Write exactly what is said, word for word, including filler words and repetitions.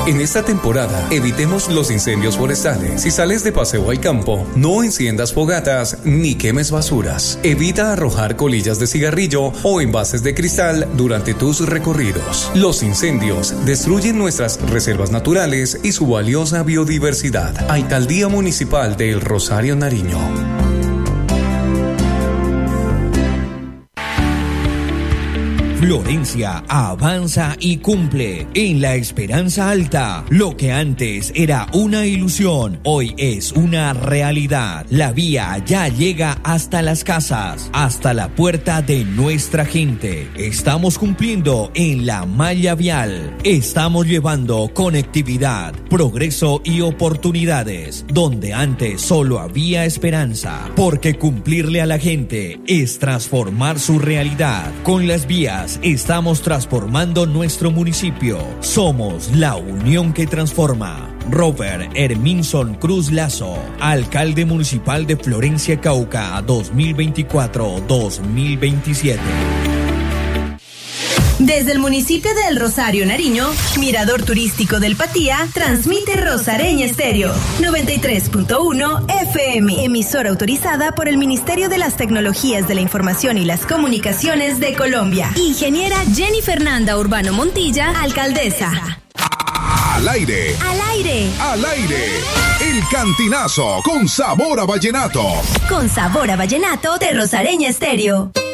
En esta temporada, evitemos los incendios forestales. Si sales de paseo al campo, no enciendas fogatas ni quemes basuras. Evita arrojar colillas de cigarrillo o envases de cristal durante tus recorridos. Los incendios destruyen nuestras reservas naturales y su valiosa biodiversidad. Alcaldía Municipal de El Rosario, Nariño. Florencia avanza y cumple en la esperanza alta. Lo que antes era una ilusión, hoy es una realidad. La vía ya llega hasta las casas, hasta la puerta de nuestra gente. Estamos cumpliendo en la malla vial. Estamos llevando conectividad, progreso y oportunidades, donde antes solo había esperanza. Porque cumplirle a la gente es transformar su realidad. Con las vías estamos transformando nuestro municipio. Somos la unión que transforma. Robert Herminson Cruz Lazo, alcalde municipal de Florencia, Cauca, dos mil veinticuatro a dos mil veintisiete. Desde el municipio de El Rosario, Nariño, Mirador Turístico del Patía, transmite Rosareña Estéreo, noventa y tres punto uno F M, emisora autorizada por el Ministerio de las Tecnologías de la Información y las Comunicaciones de Colombia. Ingeniera Jenny Fernanda Urbano Montilla, alcaldesa. Al aire. Al aire. Al aire. El Cantinazo con sabor a vallenato. Con sabor a vallenato de Rosareña Estéreo.